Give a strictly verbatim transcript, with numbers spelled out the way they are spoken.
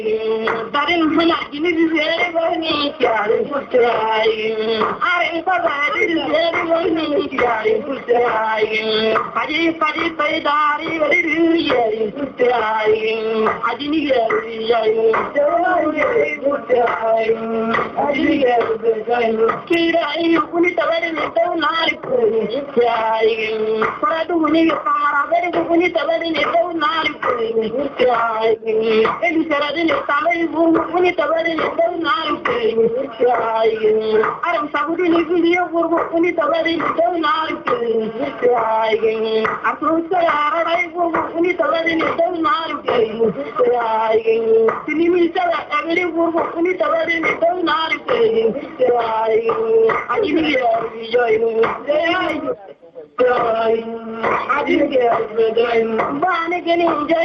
Darin hana gini zere bani kyari putrai are babari zere bani kyari putrai padi padi paidari bari yeri putrai adini yeri yeri yeri putrai adini yeri putrai kirai kuni tabari ne to nari putrai paradu ni kamara bari kuni tabari ne to nari putrai elu sarade Tamil Buni Tabari Nari Aram Sabudi Video Uni Tabari Nari Approach Uni Tabari Nari Sinimisa Every Uni Tabari Nari I didn't get